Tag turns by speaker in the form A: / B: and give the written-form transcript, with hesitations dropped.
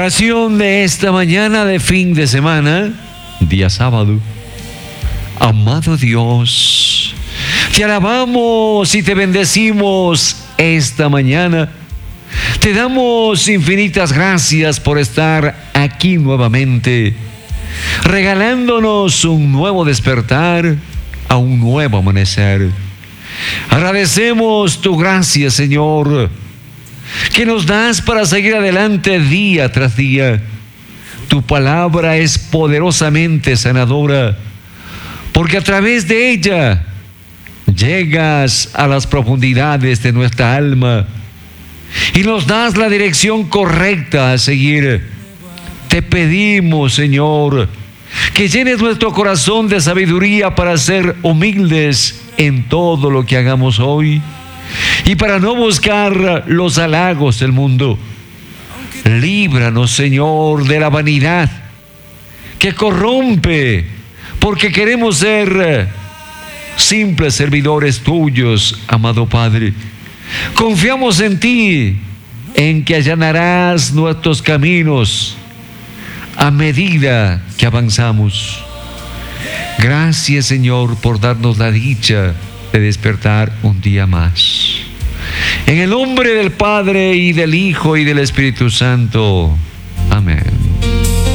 A: Oración de esta mañana de fin de semana, día sábado. Amado Dios, te alabamos y te bendecimos esta mañana. Te damos infinitas gracias por estar aquí nuevamente, regalándonos un nuevo despertar a un nuevo amanecer. Agradecemos tu gracia, Señor, que nos das para seguir adelante día tras día. Tu palabra es poderosamente sanadora, porque a través de ella llegas a las profundidades de nuestra alma y nos das la dirección correcta a seguir. Te pedimos, Señor, que llenes nuestro corazón de sabiduría para ser humildes en todo lo que hagamos hoy y para no buscar los halagos del mundo. Líbranos, Señor, de la vanidad que corrompe, porque queremos ser simples servidores tuyos, amado Padre. Confiamos en ti, en que allanarás nuestros caminos a medida que avanzamos. Gracias, Señor, por darnos la dicha de despertar un día más. En el nombre del Padre, y del Hijo, y del Espíritu Santo. Amén.